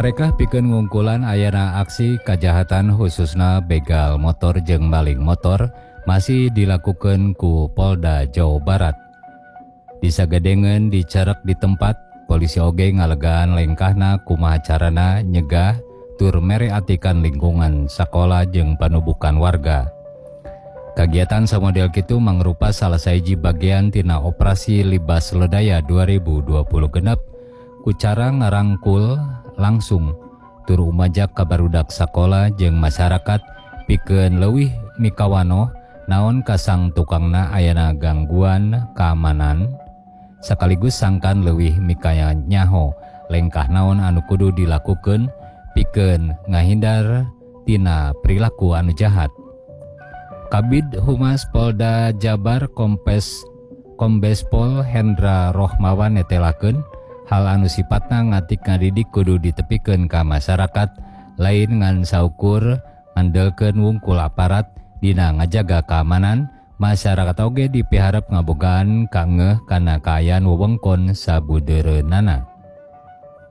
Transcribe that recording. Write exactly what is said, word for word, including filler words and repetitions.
Tarekah pikeun ngungkulan ayana aksi kajahatan khususna begal motor jeung maling motor masih dilakukan ku Polda Jawa Barat. Disagedengeun dicerek di tempat, polisi oge ngalegaan lengkahna kumaha carana nyegah tur mereatikan lingkungan sakola jeung panubukan warga. Kagiatan samodel kitu mangrupa salah sahiji bagian tina operasi Libas Ledaya dua ribu dua puluh genep ku cara ngarangkul langsung tur umajak ka barudak sakola jeung masyarakat pikeun leuwih mikawanoh naon kasang tukangna ayana gangguan keamanan sakaligus sangkan leuwih mikaya nyaho lengkah naon anu kudu dilakukeun pikeun ngahindar tina perilaku anu jahat. Kabid Humas Polda Jabar Kompes Kombes Pol Hendra Rohmawan netelakeun hal anu sipatna ngatik ngadidik kudu ditepikeun ka masyarakat lain ngan saukur ngandelkeun wungkul aparat dina ngajaga keamanan. Masyarakat oge dipiharep ngabogaan kangeuh kana kaayaan wewengkon sabudeureunana.